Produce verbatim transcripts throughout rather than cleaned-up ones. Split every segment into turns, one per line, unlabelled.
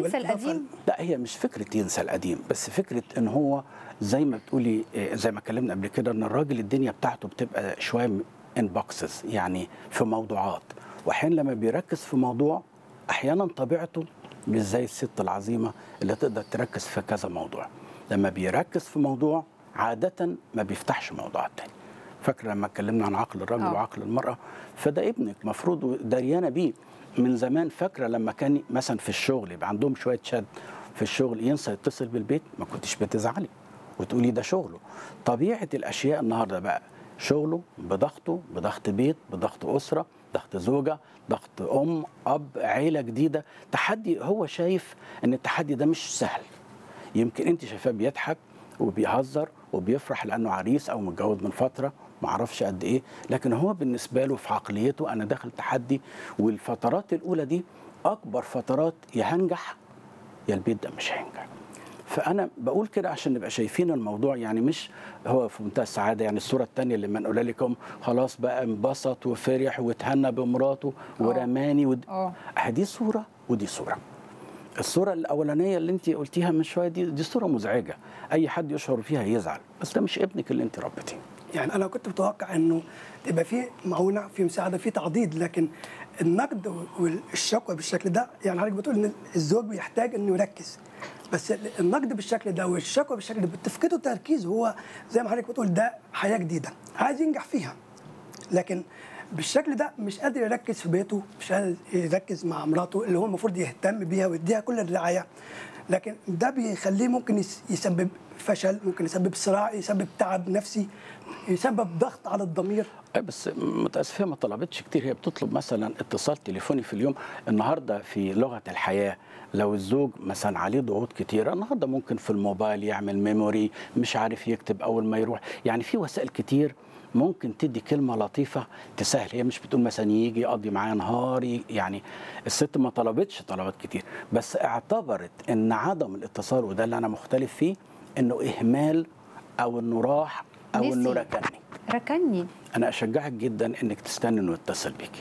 ينسى القديم؟
لا، هي مش فكره ينسى القديم، بس فكره ان هو زي ما بتقولي، زي ما اتكلمنا قبل كده، ان الراجل الدنيا بتاعته بتبقى شويه ان بوكسز، يعني في موضوعات، واحيانا لما بيركز في موضوع احيانا طبيعته مش زي الست العظيمه اللي تقدر تركز في كذا موضوع. لما بيركز في موضوع عاده ما بيفتحش موضوعات تاني. فاكره لما اتكلمنا عن عقل الرجل
أوه.
وعقل المراه، فده ابنك مفروض داريانه بيه من زمان. فاكره لما كان مثلا في الشغل يبقى عندهم شويه شد في الشغل، ينسى يتصل بالبيت، ما كنتش بتزعلي وتقولي ده شغله. طبيعه الاشياء النهارده بقى شغله بضغطه، بضغط بيت، بضغط اسره، ضغط زوجه، ضغط ام اب، عيله جديده، تحدي. هو شايف ان التحدي ده مش سهل. يمكن انت شايفاه بيضحك وبيهزر وبيفرح لانه عريس او متجوز من فتره ما اعرفش قد ايه، لكن هو بالنسبه له في عقليته انا داخل تحدي. والفترات الاولى دي اكبر فترات، يا هنجح يا البيت ده مش هينجح. فانا بقول كده عشان نبقى شايفين الموضوع، يعني مش هو في منتهى السعاده. يعني الصوره الثانيه اللي منقولها لكم خلاص بقى انبسط وفرح وتهنى بمراته ورماني ود... دي صوره ودي صوره. الصورة الأولانية اللي أنت قلتيها من شوية دي دي صورة مزعجة، أي حد يشعر فيها يزعل، بس ده مش ابنك اللي أنت ربيتيه.
يعني أنا كنت متوقع إنه تبقى في معونة، في مساعدة، في تعضيد، لكن النقد والشكوى بالشكل ده، يعني حضرتك بتقول إن الزوج بيحتاج إنه يركز، بس النقد بالشكل ده والشكوى بالشكل ده بتفقده التركيز. هو زي ما حضرتك بتقول ده حياة جديدة عايز ينجح فيها، لكن بالشكل ده مش قادر يركز في بيته، مش قادر يركز مع مراته اللي هو المفروض يهتم بيها ويديها كل الرعاية، لكن ده بيخليه ممكن يسبب فشل، ممكن يسبب صراع، يسبب تعب نفسي، يسبب ضغط على الضمير.
بس متأسفة ما طلبتش كتير، هي بتطلب مثلا اتصال تليفوني في اليوم. النهارده في لغة الحياة لو الزوج مثلا عليه ضغوط كتيرة النهارده ممكن في الموبايل يعمل ميموري، مش عارف يكتب أول ما يروح، يعني في وسائل كتير ممكن تدي كلمة لطيفة تسهل. هي مش بتقول مثلا يجي يقضي معايا نهاري، يعني الست ما طلبتش طلبات كتير، بس اعتبرت ان عدم الاتصال، وده اللي انا مختلف فيه، انه اهمال او انه راح او
نسي.
انه ركني
ركني.
انا اشجعك جدا انك تستنى انه يتصل بيكي،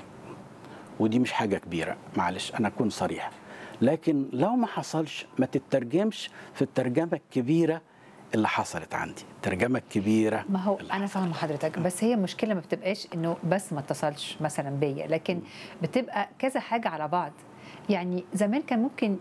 ودي مش حاجة كبيرة، معلش انا اكون صريح، لكن لو ما حصلش ما تترجمش في الترجمة الكبيرة اللي حصلت عندي، الترجمة الكبيرة.
ما هو انا فاهمه حضرتك، بس هي المشكله ما بتبقاش انه بس ما اتصلش مثلا بيا، لكن بتبقى كذا حاجه على بعض. يعني زمان كان ممكن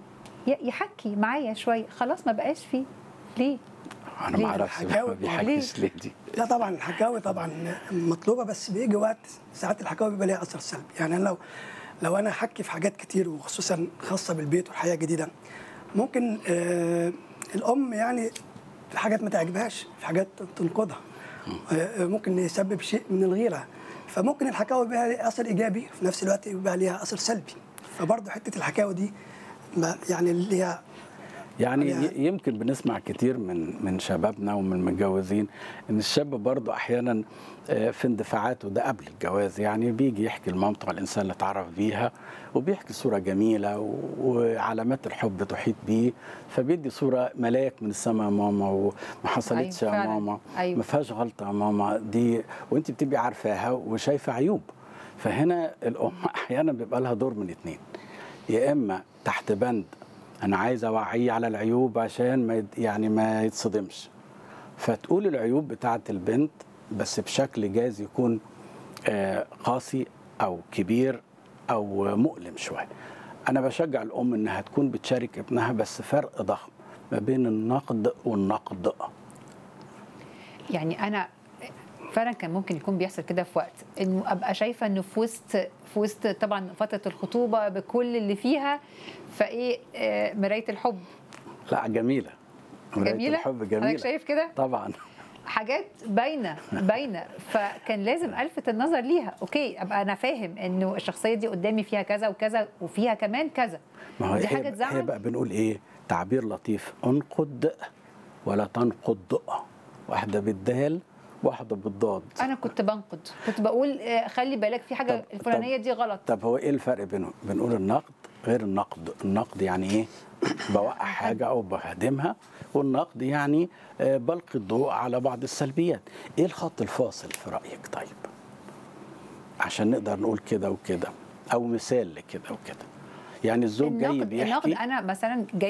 يحكي معايا شويه، خلاص ما بقاش فيه. ليه؟
انا ما اعرفش ما بيحكيش ليه دي.
لا طبعا الحكاوي طبعا مطلوبه، بس بيجي وقت ساعات الحكاوي بيبقى ليها اثر سلبي. يعني لو لو انا احكي في حاجات كتير وخصوصا خاصه بالبيت والحياه الجديده، ممكن آه الام يعني في حاجات ما تعجبهاش، في حاجات تنقضها، آه ممكن يسبب شيء من الغيره، فممكن الحكاوي بيها ليها اثر ايجابي في نفس الوقت يبقى ليها اثر سلبي. فبرضه حته الحكاوي دي ما يعني ليها
يعني يمكن بنسمع كتير من من شبابنا ومن المتجوزين ان الشاب برضه احيانا في اندفاعاته ده قبل الجواز، يعني بيجي يحكي لمامته على الانسان اللي اتعرف بيها، وبيحكي صوره جميله وعلامات الحب تحيط بيه، فبيدي صوره ملاك من السماء يا ماما وما حصلتش
أيوة
يا ماما،
أيوة.
ما فيهاش غلطه يا ماما دي، وانت بتبقي عارفاها وشايفه عيوب. فهنا الام احيانا بيبقى لها دور من اتنين، يا اما تحت بند أنا عايز أوعيه على العيوب عشان ما يعني ما يتصدمش، فتقول العيوب بتاعة البنت بس بشكل جايز يكون قاسي أو كبير أو مؤلم شوية. أنا بشجع الأم إنها تكون بتشارك ابنها، بس فرق ضخم ما بين النقد والنقد.
يعني أنا فعلا كان ممكن يكون بيحصل كده في وقت انه ابقى شايفه انه في وسط في وسط طبعا فتره الخطوبه بكل اللي فيها، فايه آه مرايه الحب.
لا جميله، مرايه
جميلة؟
الحب جميله،
حضرتك شايف كده؟
طبعا
حاجات باينه باينه، فكان لازم الفت النظر ليها. اوكي ابقى انا فاهم انه الشخصيه دي قدامي فيها كذا وكذا وفيها كمان كذا،
ما هو
دي حاجه
هي,
تزعل.
هي بقى بنقول ايه تعبير لطيف، انقد ولا تنقد، واحده بالدال واحده بالضاد.
انا كنت بنقد، كنت بقول خلي بالك في حاجه طب الفلانيه دي غلط.
طب هو ايه الفرق بينهم؟ بنقول النقد غير النقد. النقد يعني ايه؟ بوقع حاجه او بهدمها، والنقد يعني بلقي الضوء على بعض السلبيات. ايه الخط الفاصل في رايك طيب عشان نقدر نقول كده وكده، او مثال لكده وكده؟ يعني الزوج جاي
النقد النقد
بيحكي
انا مثلا جاي